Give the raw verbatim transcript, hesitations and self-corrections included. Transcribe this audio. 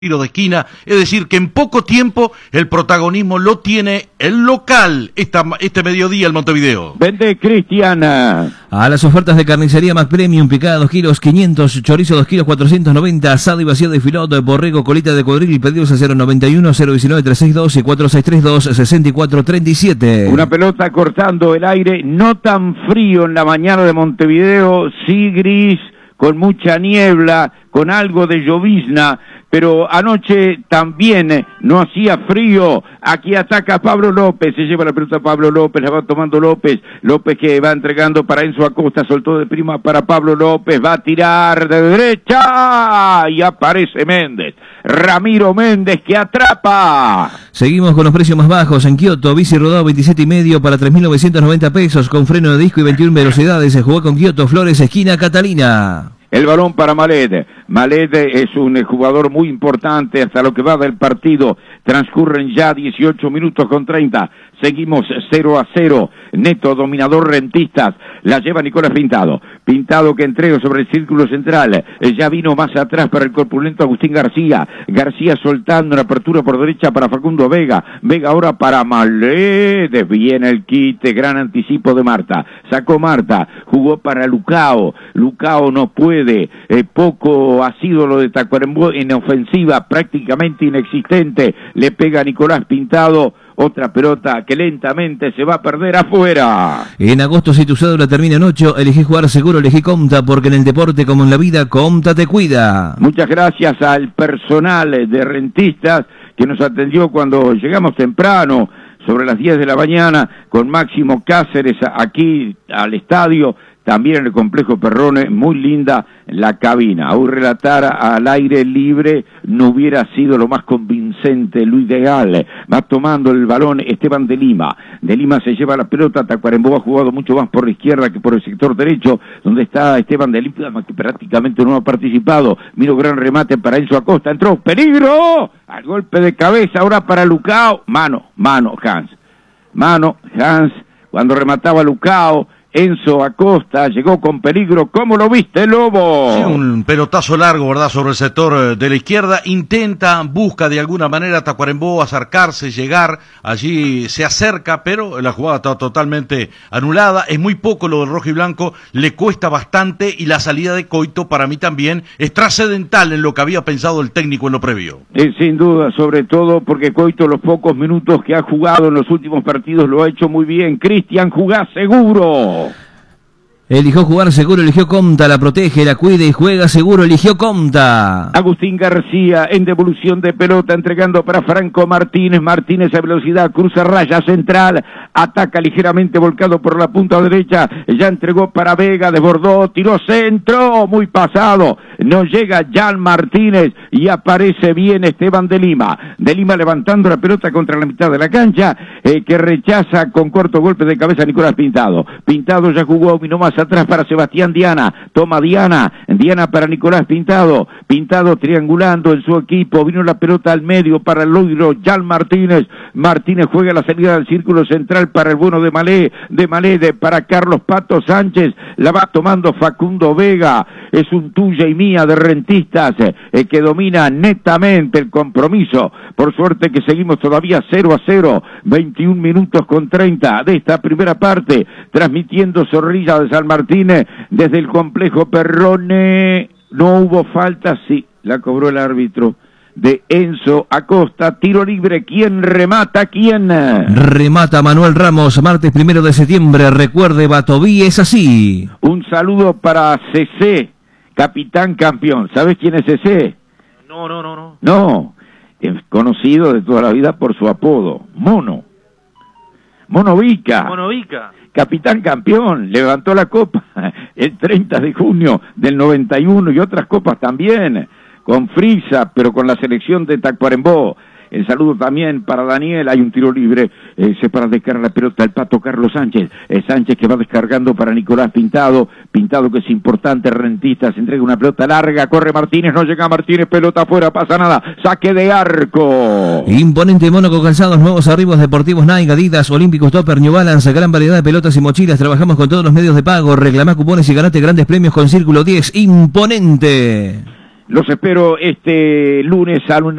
tiro de esquina, es decir, que en poco tiempo el protagonismo lo tiene el local esta, este mediodía en Montevideo. Vende Cristiana. A las ofertas de carnicería Mac Premium, picada dos kilos quinientos, chorizo dos kilos cuatrocientos noventa, asado y vacío de filoto de borrego, colita de codril, pedidos a cero noventa y uno, cero diecinueve, trescientos sesenta y dos y cuatro seis tres dos, sesenta y cuatro treinta y siete. Una pelota cortando el aire, no tan frío en la mañana de Montevideo, sí gris, con mucha niebla, con algo de llovizna, pero anoche también no hacía frío. Aquí ataca Pablo López, se lleva la pelota Pablo López, la va tomando López, López que va entregando para Enzo Acosta, soltó de prima para Pablo López, va a tirar de derecha y aparece Méndez, Ramiro Méndez que atrapa. Seguimos con los precios más bajos en Kioto, bici rodado veintisiete y medio para tres mil novecientos noventa pesos con freno de disco y veintiuna velocidades. Se jugó con Kioto, Flores, esquina Catalina. El balón para Maled. Maled es un jugador muy importante hasta lo que va del partido. Transcurren ya dieciocho minutos con treinta. Seguimos cero a cero. Neto, dominador, Rentistas. La lleva Nicolás Pintado. Pintado que entrega sobre el círculo central. Ya vino más atrás para el corpulento Agustín García. García soltando una apertura por derecha para Facundo Vega. Vega ahora para Maled. Viene el quite. Gran anticipo de Marta. Sacó Marta. Jugó para Lucao. Lucao no puede. Eh, poco ha sido lo de Tacuarembó en ofensiva, prácticamente inexistente. Le pega a Nicolás Pintado. Otra pelota que lentamente se va a perder afuera. En agosto, si tu cédula termina en ocho, elegí jugar seguro, elegí Comta, porque en el deporte como en la vida, Comta te cuida. Muchas gracias al personal de Rentistas que nos atendió cuando llegamos temprano, sobre las diez de la mañana, con Máximo Cáceres aquí al estadio. También en el complejo Perrone, muy linda la cabina. Aún relatar al aire libre no hubiera sido lo más convincente, lo ideal. Va tomando el balón Esteban de Lima. De Lima se lleva la pelota. Tacuarembó ha jugado mucho más por la izquierda que por el sector derecho, donde está Esteban de Lima, que prácticamente no ha participado. Miro gran remate para Enzo Acosta. Entró, peligro. Al golpe de cabeza ahora para Lucao. Mano, mano, Hans. Mano, Hans, cuando remataba Lucao. Enzo Acosta llegó con peligro. ¿Cómo lo viste, Lobo? Sí, un pelotazo largo, ¿verdad?, sobre el sector de la izquierda. Intenta, busca de alguna manera Tacuarembó acercarse, llegar. Allí se acerca, pero la jugada está totalmente anulada. Es muy poco lo del rojo y blanco. Le cuesta bastante y la salida de Coito para mí también es trascendental en lo que había pensado el técnico en lo previo. Eh, sin duda, sobre todo porque Coito los pocos minutos que ha jugado en los últimos partidos lo ha hecho muy bien. Cristian, jugá seguro. Eligió jugar seguro, eligió Comta, la protege, la cuida y juega seguro, eligió Comta. Agustín García en devolución de pelota, entregando para Franco Martínez. Martínez a velocidad, cruza raya central, ataca ligeramente volcado por la punta derecha, ya entregó para Vega, desbordó, tiró centro, muy pasado, no llega Jan Martínez y aparece bien Esteban de Lima. De Lima levantando la pelota contra la mitad de la cancha, eh, que rechaza con corto golpe de cabeza Nicolás Pintado. Pintado ya jugó, vino más atrás para Sebastián Diana, toma Diana, Diana para Nicolás Pintado, Pintado triangulando en su equipo, vino la pelota al medio para el Loiro, Jan Martínez, Martínez juega la salida del círculo central para el bueno de Malé, de Malé de, para Carlos Pato Sánchez, la va tomando Facundo Vega, es un tuya y mía de Rentistas, eh, que domina netamente el compromiso. Por suerte que seguimos todavía cero a cero, veintiún minutos con treinta de esta primera parte, transmitiendo Zorrilla de San Martínez desde el complejo Perrone. No hubo falta, sí, la cobró el árbitro de Enzo Acosta. Tiro libre, ¿quién remata? ¿Quién? Remata Manuel Ramos, martes primero de septiembre. Recuerde, Batoví es así. Un saludo para C C, capitán campeón. ¿Sabes quién es C C? No, no, no, no. No, es conocido de toda la vida por su apodo, Mono. Mono Vica. Mono Vica. Capitán campeón, levantó la copa el treinta de junio del noventa y uno y otras copas también, con Frisa, pero con la selección de Tacuarembó. El saludo también para Daniel, hay un tiro libre, eh, se para descargar la pelota el Pato Carlos Sánchez, eh, Sánchez que va descargando para Nicolás Pintado, Pintado que es importante, Rentistas, entrega una pelota larga, corre Martínez, no llega Martínez, pelota afuera, pasa nada, saque de arco. Imponente Mónaco Calzados, nuevos arribos deportivos Nike, Adidas, Olímpicos, Topper, New Balance, gran variedad de pelotas y mochilas, trabajamos con todos los medios de pago, reclamá cupones y ganate grandes premios con Círculo diez, imponente. Los espero este lunes a una